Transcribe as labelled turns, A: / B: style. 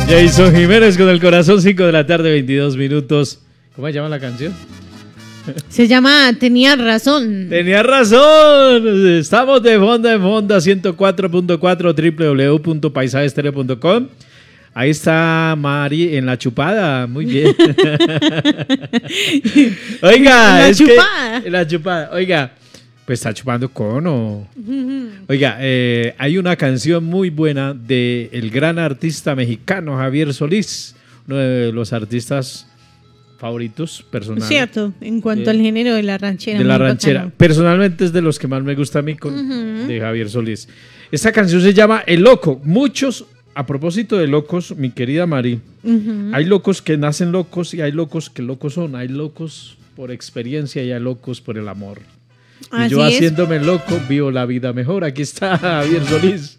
A: Jason Jiménez con el corazón, 5 de la tarde, 22 minutos. ¿Cómo se llama la canción?
B: Se llama Tenía Razón.
A: Tenía razón. Estamos de Fonda en Fonda 104.4 www.paisajestereo.com. Ahí está Mari en la chupada. Muy bien. Oiga,
B: La chupada.
A: la chupada. Oiga, pues está chupando cono. Oiga, hay una canción muy buena de el gran artista mexicano Javier Solís, uno de los artistas favoritos personales.
B: Cierto, en cuanto al género de la ranchera.
A: De la
B: muy
A: ranchera.
B: bacano.
A: Personalmente es de los que más me gusta a mí de Javier Solís. Esta canción se llama El Loco. Muchos, a propósito de locos, mi querida Mari, hay locos que nacen locos y hay locos que locos son. Hay locos por experiencia y hay locos por el amor. Y
B: Así
A: yo
B: es.
A: haciéndome loco, vivo la vida mejor. Aquí está Javier Solís.